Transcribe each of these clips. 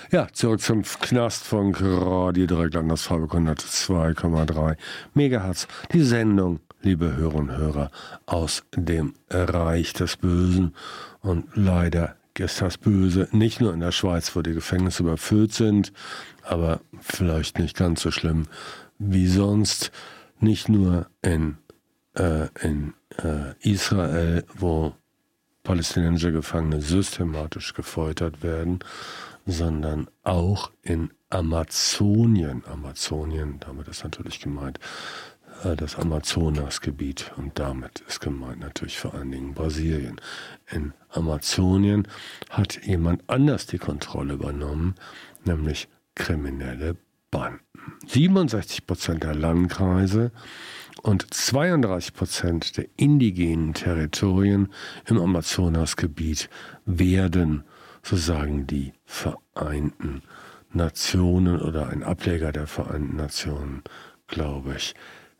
Ja, zurück zum Knastfunk, Radio Dreieckland, das Freiburg 102,3 Megahertz. Die Sendung, liebe Hörerinnen und Hörer, aus dem Reich des Bösen. Und leider ist das Böse nicht nur in der Schweiz, wo die Gefängnisse überfüllt sind, aber vielleicht nicht ganz so schlimm wie sonst. Nicht nur in Israel, wo palästinensische Gefangene systematisch gefoltert werden, sondern auch in Amazonien. Amazonien, damit ist natürlich gemeint das Amazonasgebiet und damit ist gemeint natürlich vor allen Dingen Brasilien. In Amazonien hat jemand anders die Kontrolle übernommen, nämlich kriminelle Banden. 67% der Landkreise und 32% der indigenen Territorien im Amazonasgebiet werden, so sagen die Vereinten Nationen oder ein Ableger der Vereinten Nationen, glaube ich,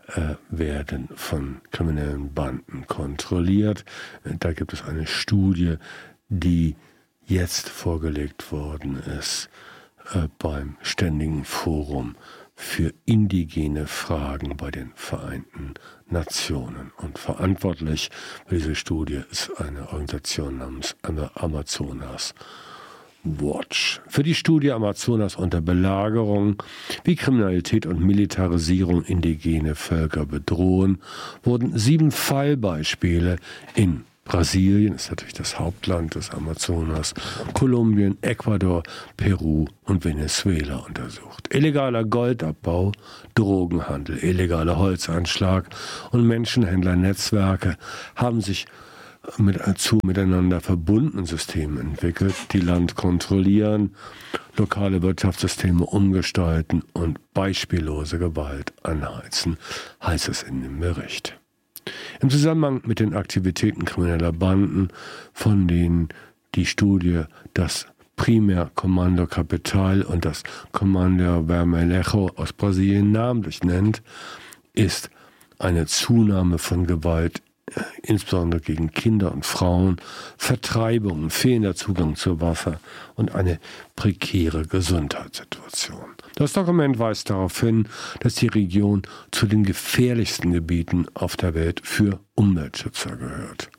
werden von kriminellen Banden kontrolliert. Da gibt es eine Studie, die jetzt vorgelegt worden ist beim Ständigen Forum für indigene Fragen bei den Vereinten Nationen. Und verantwortlich für diese Studie ist eine Organisation namens Amazonas Watch. Für die Studie Amazonas unter Belagerung, wie Kriminalität und Militarisierung indigene Völker bedrohen, wurden 7 Fallbeispiele in Brasilien, ist natürlich das Hauptland des Amazonas, Kolumbien, Ecuador, Peru und Venezuela untersucht. Illegaler Goldabbau, Drogenhandel, illegaler Holzeinschlag und Menschenhändlernetzwerke haben sich zu miteinander verbundenen Systemen entwickelt, die Land kontrollieren, lokale Wirtschaftssysteme umgestalten und beispiellose Gewalt anheizen, heißt es in dem Bericht. Im Zusammenhang mit den Aktivitäten krimineller Banden, von denen die Studie das Primärkommando Capital und das Kommando Vermelho aus Brasilien namentlich nennt, ist eine Zunahme von Gewalt, insbesondere gegen Kinder und Frauen, Vertreibungen, fehlender Zugang zu Wasser und eine prekäre Gesundheitssituation. Das Dokument weist darauf hin, dass die Region zu den gefährlichsten Gebieten auf der Welt für Umweltschützer gehört.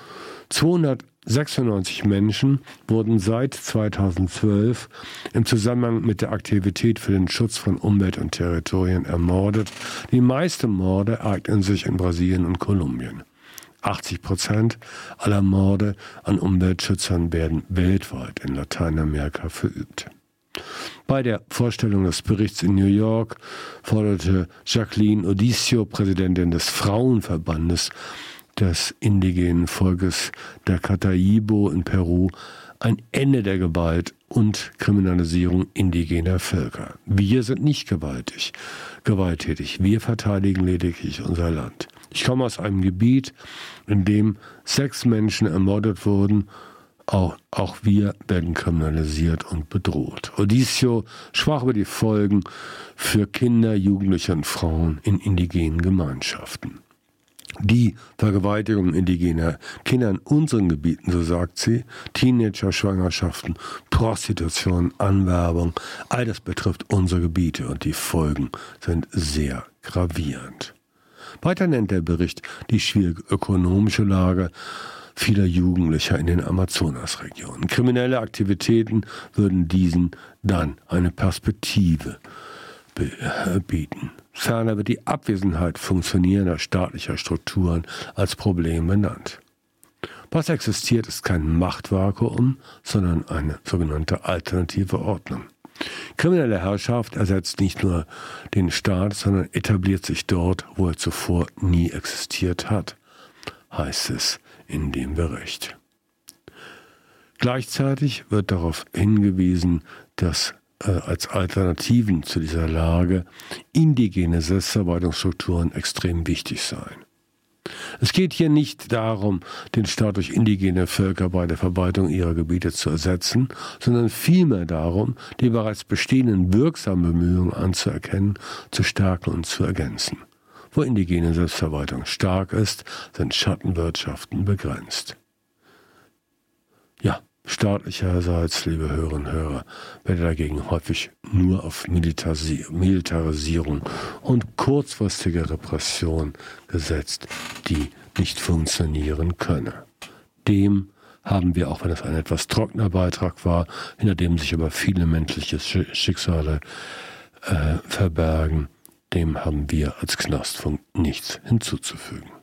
296 Menschen wurden seit 2012 im Zusammenhang mit der Aktivität für den Schutz von Umwelt und Territorien ermordet. Die meisten Morde ereignen sich in Brasilien und Kolumbien. 80% aller Morde an Umweltschützern werden weltweit in Lateinamerika verübt. Bei der Vorstellung des Berichts in New York forderte Jacqueline Odisio, Präsidentin des Frauenverbandes des indigenen Volkes der Cataimbo in Peru, ein Ende der Gewalt und Kriminalisierung indigener Völker. Wir sind nicht gewalttätig. Wir verteidigen lediglich unser Land. Ich komme aus einem Gebiet, in dem 6 Menschen ermordet wurden. Auch wir werden kriminalisiert und bedroht. Odisio sprach über die Folgen für Kinder, Jugendliche und Frauen in indigenen Gemeinschaften. Die Vergewaltigung indigener Kinder in unseren Gebieten, so sagt sie, Teenager-Schwangerschaften, Prostitution, Anwerbung, all das betrifft unsere Gebiete und die Folgen sind sehr gravierend. Weiter nennt der Bericht die schwierige ökonomische Lage vieler Jugendlicher in den Amazonasregionen. Kriminelle Aktivitäten würden diesen dann eine Perspektive bieten. Ferner wird die Abwesenheit funktionierender staatlicher Strukturen als Problem benannt. Was existiert, ist kein Machtvakuum, sondern eine sogenannte alternative Ordnung. Kriminelle Herrschaft ersetzt nicht nur den Staat, sondern etabliert sich dort, wo er zuvor nie existiert hat, heißt es in dem Bericht. Gleichzeitig wird darauf hingewiesen, dass als Alternativen zu dieser Lage indigene Selbstverwaltungsstrukturen extrem wichtig seien. Es geht hier nicht darum, den Staat durch indigene Völker bei der Verwaltung ihrer Gebiete zu ersetzen, sondern vielmehr darum, die bereits bestehenden wirksamen Bemühungen anzuerkennen, zu stärken und zu ergänzen. Wo indigene Selbstverwaltung stark ist, sind Schattenwirtschaften begrenzt. Ja, Staatlicherseits, liebe Hörerinnen und Hörer, wird dagegen häufig nur auf Militarisierung und kurzfristige Repression gesetzt, die nicht funktionieren könne. Dem haben wir, auch wenn es ein etwas trockener Beitrag war, hinter dem sich aber viele menschliche Schicksale verbergen, dem haben wir als Knastfunk nichts hinzuzufügen.